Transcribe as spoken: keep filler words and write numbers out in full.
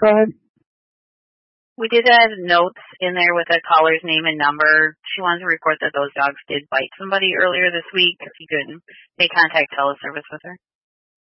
Go ahead. We did have notes in there with a caller's name and number. She wanted to report that those dogs did bite somebody earlier this week. If you could make contact teleservice with her.